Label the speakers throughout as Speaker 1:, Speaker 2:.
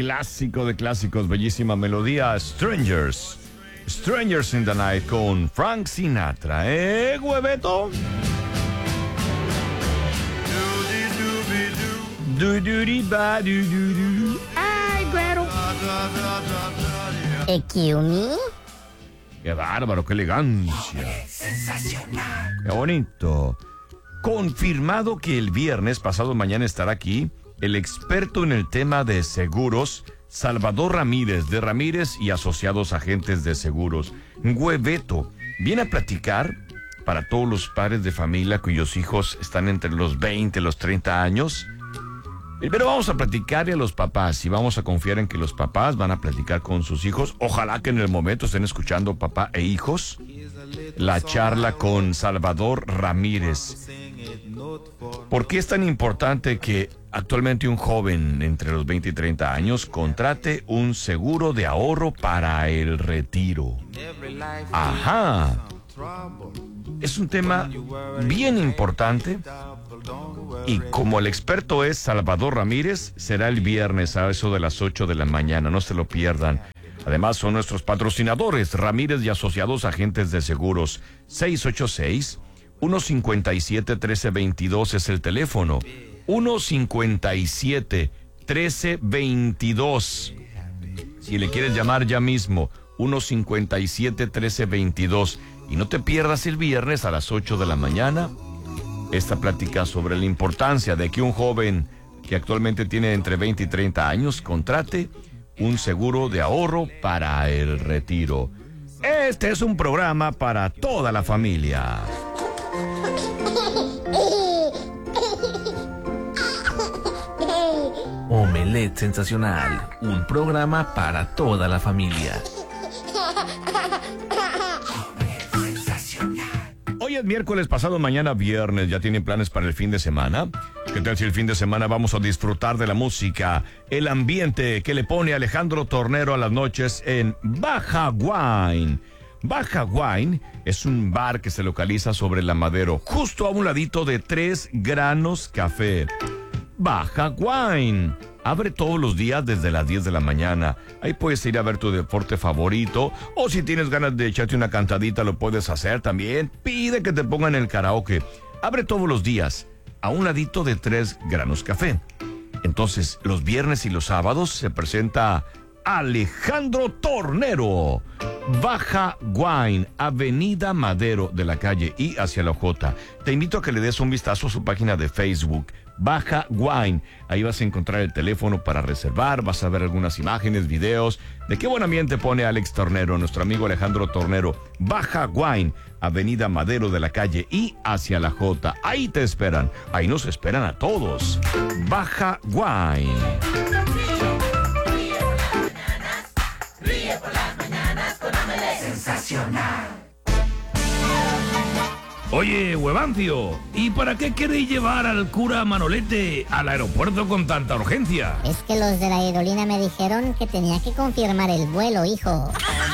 Speaker 1: clásico de clásicos, bellísima melodía, Strangers in the Night con Frank Sinatra, Hueveto?
Speaker 2: Ay, güero. Excuse me.
Speaker 1: Qué bárbaro, qué elegancia.
Speaker 3: Sensacional.
Speaker 1: Qué bonito. Confirmado que el viernes pasado mañana estará aquí el experto en el tema de seguros, Salvador Ramírez, de Ramírez y Asociados Agentes de Seguros. Hueveto viene a platicar para todos los padres de familia cuyos hijos están entre los 20 y los 30 años. Pero vamos a platicarle a los papás y vamos a confiar en que los papás van a platicar con sus hijos. Ojalá que en el momento estén escuchando papá e hijos la charla con Salvador Ramírez. ¿Por qué es tan importante que actualmente un joven entre los 20 y 30 años contrate un seguro de ahorro para el retiro? Ajá. Es un tema bien importante y como el experto es Salvador Ramírez, será el viernes a eso de las 8 de la mañana, no se lo pierdan. Además son nuestros patrocinadores, Ramírez y Asociados Agentes de Seguros. 686-157-1322 es el teléfono. 157-1322. Si le quieres llamar ya mismo, 157-1322. Y no te pierdas el viernes a las 8 de la mañana esta plática sobre la importancia de que un joven que actualmente tiene entre 20 y 30 años contrate un seguro de ahorro para el retiro. Este es un programa para toda la familia.
Speaker 4: Omelette Sensacional, un programa para toda la familia.
Speaker 1: Hoy es miércoles, pasado mañana viernes. ¿Ya tienen planes para el fin de semana? ¿Qué tal si el fin de semana vamos a disfrutar de la música, el ambiente que le pone Alejandro Tornero a las noches en Baja Wine? Baja Wine es un bar que se localiza sobre la Madero, justo a un ladito de 3 Granos Café. Baja Wine abre todos los días desde las 10 de la mañana. Ahí puedes ir a ver tu deporte favorito, o si tienes ganas de echarte una cantadita lo puedes hacer también. Pide que te pongan el karaoke. Abre todos los días a un ladito de 3 Granos Café. Entonces los viernes y los sábados se presenta Alejandro Tornero. Baja Wine, Avenida Madero de la calle I hacia la J. Te invito a que le des un vistazo a su página de Facebook, Baja Wine. Ahí vas a encontrar el teléfono para reservar, vas a ver algunas imágenes, videos de qué buen ambiente pone Alex Tornero, nuestro amigo Alejandro Tornero. Baja Wine, Avenida Madero de la calle I hacia la J. Ahí te esperan, ahí nos esperan a todos. Baja Wine.
Speaker 3: Ríe por las mañanas con Omelette Sensacional.
Speaker 5: Oye, Huevancio, ¿y para qué queréis llevar al cura Manolete al aeropuerto con tanta urgencia?
Speaker 2: Es que los de la aerolínea me dijeron que tenía que confirmar el vuelo, hijo.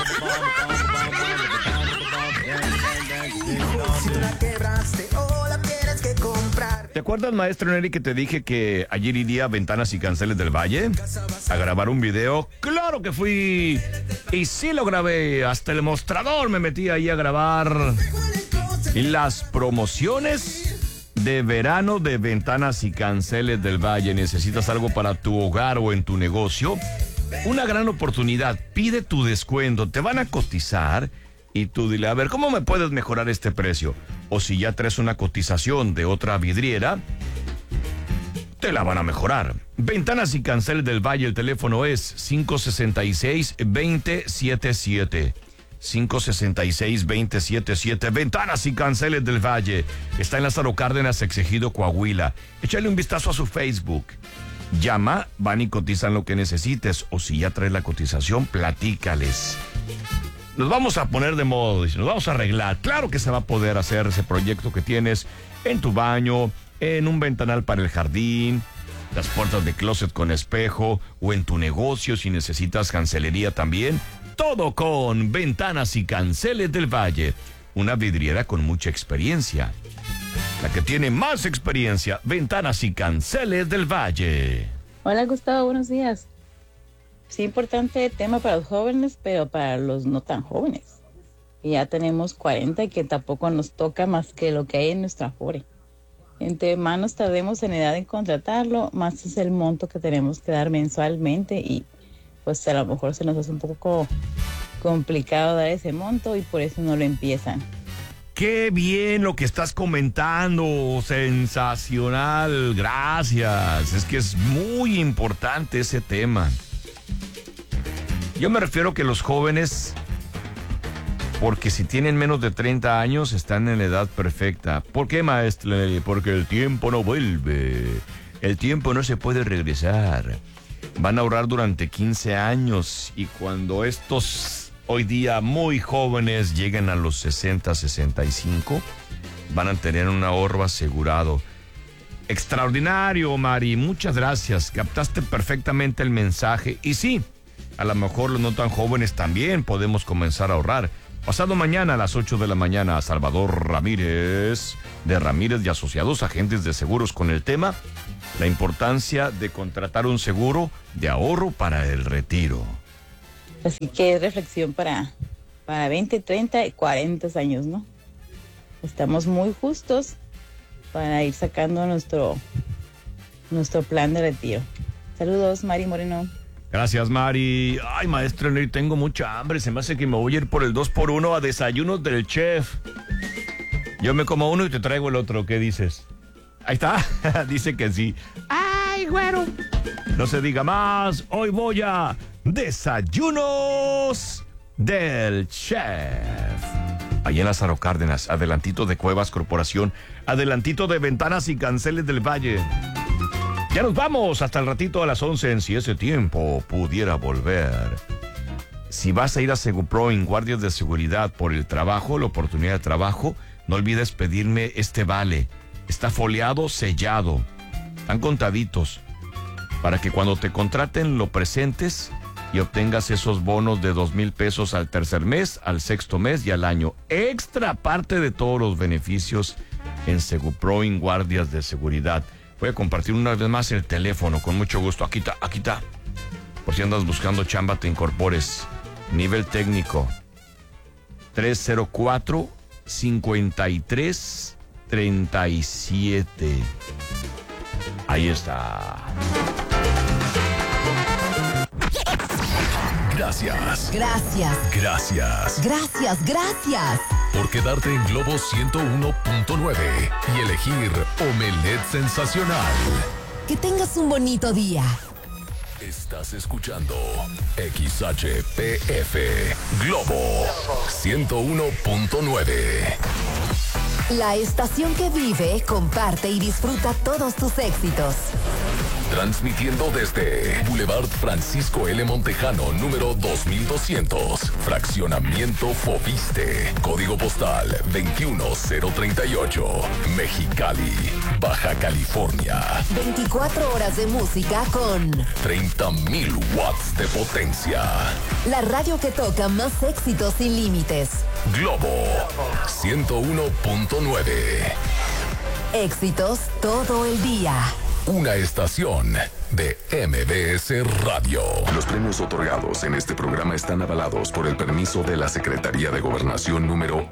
Speaker 6: Si tú la quebraste o la tienes que comprar.
Speaker 1: ¿Te acuerdas, maestro Neri, que te dije que ayer iría a Ventanas y Canceles del Valle a grabar un video? ¡Claro que fui! Y sí lo grabé, hasta el mostrador me metí ahí a grabar. Y las promociones de verano de Ventanas y Canceles del Valle. ¿Necesitas algo para tu hogar o en tu negocio? Una gran oportunidad. Pide tu descuento. Te van a cotizar y tú dile, a ver, ¿cómo me puedes mejorar este precio? O si ya traes una cotización de otra vidriera, te la van a mejorar. Ventanas y Canceles del Valle, el teléfono es 566-2077. 566-2077. Ventanas y Canceles del Valle. Está en Lázaro Cárdenas, Exegido, Coahuila. Échale un vistazo a su Facebook. Llama, van y cotizan lo que necesites. O si ya traes la cotización, platícales. Nos vamos a poner de modo, nos vamos a arreglar. Claro que se va a poder hacer ese proyecto que tienes en tu baño, en un ventanal para el jardín, las puertas de closet con espejo, o en tu negocio si necesitas cancelería también. Todo con Ventanas y Canceles del Valle. Una vidriera con mucha experiencia. La que tiene más experiencia, Ventanas y Canceles del Valle.
Speaker 7: Hola Gustavo, buenos días. sí importante tema para los jóvenes, pero para los no tan jóvenes. Y ya tenemos 40 y que tampoco nos toca más que lo que hay en nuestra Afore. Entre más nos tardemos en edad en contratarlo, más es el monto que tenemos que dar mensualmente y pues a lo mejor se nos hace un poco complicado dar ese monto y por eso no lo empiezan.
Speaker 1: Qué bien lo que estás comentando, sensacional, gracias. Es que es muy importante ese tema. Yo me refiero que los jóvenes, porque si tienen menos de 30 años, están en la edad perfecta. ¿Por qué, maestro? Porque el tiempo no vuelve. El tiempo no se puede regresar. Van a ahorrar durante 15 años y cuando estos hoy día muy jóvenes lleguen a los 60, 65, van a tener un ahorro asegurado. Extraordinario, Mari, muchas gracias. Captaste perfectamente el mensaje. Y sí, a lo mejor los no tan jóvenes también podemos comenzar a ahorrar. Pasado mañana a las 8 de la mañana, Salvador Ramírez, de Ramírez y Asociados, agentes de seguros, con el tema la importancia de contratar un seguro de ahorro para el retiro.
Speaker 7: Así que es reflexión para 20, 30 y 40 años, ¿no? Estamos muy justos para ir sacando nuestro plan de retiro. Saludos, Mari Moreno.
Speaker 1: Gracias, Mari. Ay, maestro, tengo mucha hambre. Se me hace que me voy a ir por el 2x1 a desayunos del chef. Yo me como uno y te traigo el otro. ¿Qué dices? Ahí está. Dice que sí. ¡Ay, güero! No se diga más. Hoy voy a desayunos del chef. Allí en Lázaro Cárdenas, adelantito de Cuevas Corporación, adelantito de Ventanas y Canceles del Valle. Ya nos vamos hasta el ratito a las 11 en Si ese tiempo pudiera volver. Si vas a ir a Segupro en guardias de seguridad por el trabajo, la oportunidad de trabajo, no olvides pedirme este vale. Está foliado, sellado. Están contaditos. Para que cuando te contraten lo presentes y obtengas esos bonos de 2,000 pesos al tercer mes, al sexto mes y al año. Extra parte de todos los beneficios en Segupro en guardias de seguridad. Voy a compartir una vez más el teléfono, con mucho gusto. Aquí está. Por si andas buscando chamba, te incorpores. Nivel técnico. 304-5337. Ahí está.
Speaker 8: Gracias.
Speaker 9: Gracias.
Speaker 8: Gracias.
Speaker 9: Gracias, gracias.
Speaker 8: Por quedarte en Globo 101.9 y elegir Omelet Sensacional.
Speaker 9: Que tengas un bonito día.
Speaker 8: Estás escuchando XHPF Globo 101.9.
Speaker 9: La estación que vive, comparte y disfruta todos tus éxitos.
Speaker 8: Transmitiendo desde Boulevard Francisco L. Montejano, número 2200, Fraccionamiento Fobiste, Código Postal 21038, Mexicali, Baja California.
Speaker 9: 24 horas de música con
Speaker 8: 30,000 watts de potencia.
Speaker 9: la radio que toca más éxitos sin límites.
Speaker 8: Globo 101.9.
Speaker 9: Éxitos todo el día.
Speaker 8: Una estación de MBS Radio. Los premios otorgados en este programa están avalados por el permiso de la Secretaría de Gobernación número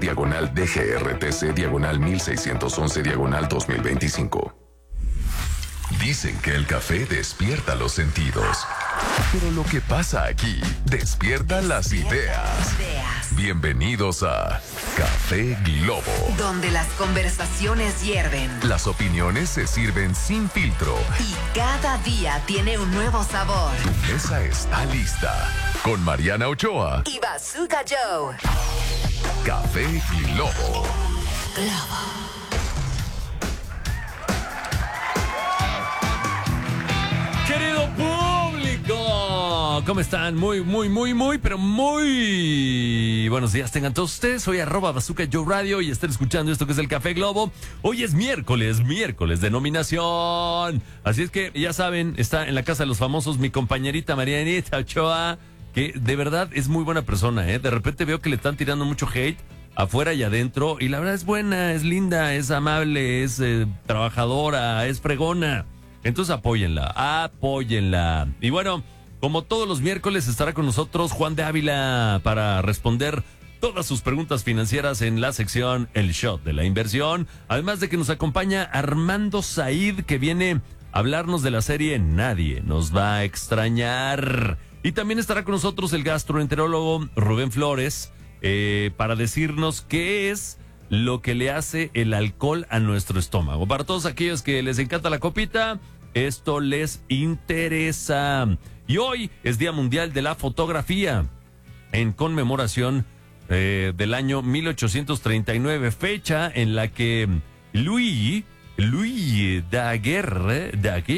Speaker 8: SG-DGRTC-1611-2025. Dicen que el café despierta los sentidos. Pero lo que pasa aquí despierta las ideas. Bienvenidos a Café Globo,
Speaker 9: Donde las conversaciones hierven.
Speaker 8: las opiniones se sirven sin filtro.
Speaker 9: Y cada día tiene un nuevo sabor.
Speaker 8: Tu mesa está lista. Con Mariana Ochoa.
Speaker 9: Y Bazooka Joe.
Speaker 8: Café Globo.
Speaker 10: Querido público, ¿cómo están? Muy buenos días tengan todos ustedes. Soy @Bazooka Joe Radio y están escuchando esto que es el Café Globo. Hoy es miércoles de nominación. Así es que ya saben, está en la casa de los famosos mi compañerita Marianita Ochoa, que de verdad es muy buena persona, ¿eh? De repente veo que le están tirando mucho hate afuera y adentro, y la verdad es buena, es linda, es amable, es trabajadora, es fregona. Entonces apóyenla. Y bueno, Como todos los miércoles estará con nosotros Juan de Ávila para responder todas sus preguntas financieras en la sección El Shot de la Inversión. Además de que nos acompaña Armando Said, que viene a hablarnos de la serie Nadie nos va a extrañar. Y también estará con nosotros el gastroenterólogo Rubén Flores para decirnos qué es lo que le hace el alcohol a nuestro estómago. Para todos aquellos que les encanta la copita, esto les interesa. Y hoy es Día Mundial de la Fotografía, en conmemoración del año 1839, fecha en la que Louis Daguerre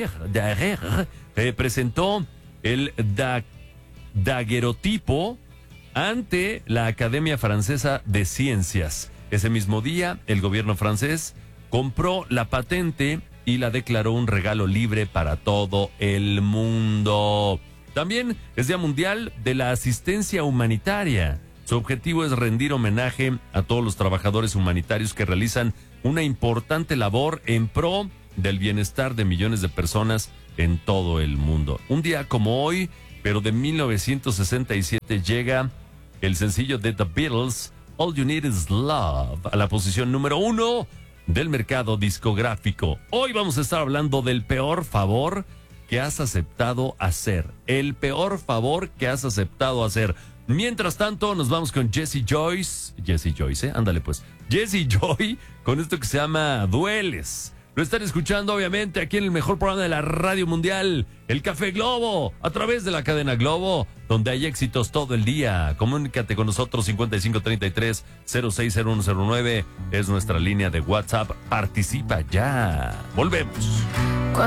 Speaker 10: presentó el daguerrotipo ante la Academia Francesa de Ciencias. Ese mismo día, el gobierno francés compró la patente y la declaró un regalo libre para todo el mundo. También es Día Mundial de la Asistencia Humanitaria. Su objetivo es rendir homenaje a todos los trabajadores humanitarios que realizan una importante labor en pro del bienestar de millones de personas en todo el mundo. Un día como hoy, pero de 1967, llega el sencillo de The Beatles, All You Need Is Love, a la posición número 1 del mercado discográfico. Hoy vamos a estar hablando del peor favor que has aceptado hacer. El peor favor que has aceptado hacer. Mientras tanto, nos vamos con Jesse Joyce, ándale pues. Jesse Joy, con esto que se llama Dueles. Lo están escuchando, obviamente, aquí en el mejor programa de la radio mundial, el Café Globo, a través de la cadena Globo, donde hay éxitos todo el día. Comunícate con nosotros, 5533-060109, es nuestra línea de WhatsApp. Participa ya. Volvemos.